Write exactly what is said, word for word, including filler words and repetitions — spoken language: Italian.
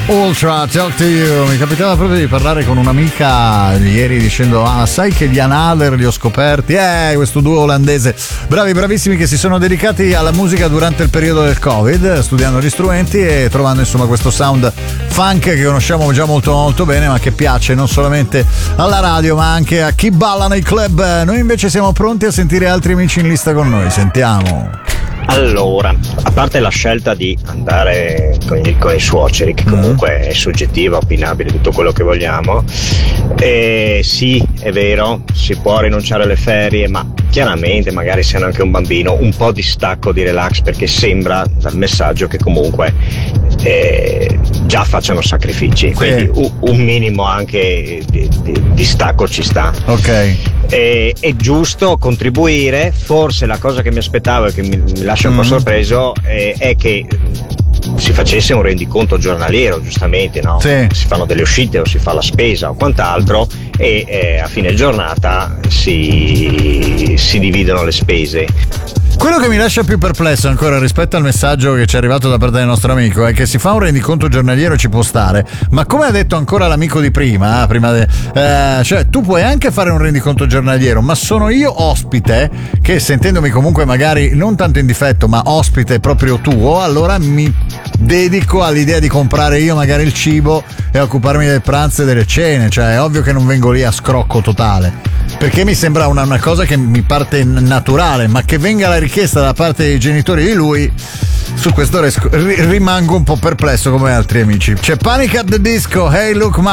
Ultra, Talk to You. Mi capitava proprio di parlare con un'amica ieri dicendo: ah, sai che gli Another li ho scoperti? Eh, questo duo olandese, bravi, bravissimi, che si sono dedicati alla musica durante il periodo del Covid, studiando gli strumenti e trovando insomma questo sound funk che conosciamo già molto molto bene, ma che piace non solamente alla radio ma anche a chi balla nei club. Noi invece siamo pronti a sentire altri amici in lista con noi, sentiamo. Allora, a parte la scelta di andare con i, con i suoceri, che comunque mm. è soggettiva, opinabile, tutto quello che vogliamo, eh, sì, è vero, si può rinunciare alle ferie, ma chiaramente magari se hanno anche un bambino, un po' di stacco, di relax, perché sembra dal messaggio che comunque eh, già facciano sacrifici, quindi sì. un, un minimo anche di, di, di stacco ci sta. Ok. È, è giusto contribuire. Forse la cosa che mi aspettavo e che mi, mi lascia un mm. po' sorpreso è, è che si facesse un rendiconto giornaliero, giustamente, no? Sì. Si fanno delle uscite o si fa la spesa o quant'altro e eh, a fine giornata si, si dividono le spese. Quello che mi lascia più perplesso ancora rispetto al messaggio che ci è arrivato da parte del nostro amico è che si fa un rendiconto giornaliero, ci può stare, ma come ha detto ancora l'amico di prima, prima de, eh, cioè tu puoi anche fare un rendiconto giornaliero, ma sono io ospite che, sentendomi comunque magari non tanto in difetto ma ospite proprio tuo, allora mi dedico all'idea di comprare io magari il cibo e occuparmi del pranzo e delle cene. Cioè è ovvio che non vengo lì a scrocco totale, perché mi sembra una, una cosa che mi parte naturale, ma che venga la richiesta da parte dei genitori di lui, su questo res- rimango un po' perplesso come altri amici. C'è Panic at the Disco, Hey Look Ma